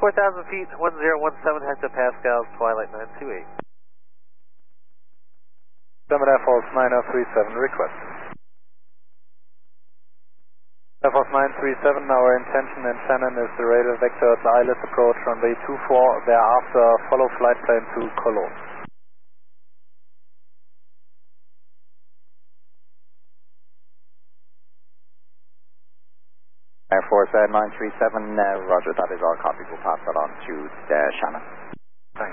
4,000 feet, 1017 hectopascals, Twilight 928. Summit Air Force 9037, request. Air Force 937, our intention in Shannon is the radar vector to ILS approach runway 24, thereafter follow flight plan to Cologne. Air Force 937, roger, that is our copy. We'll pass that on to Shannon.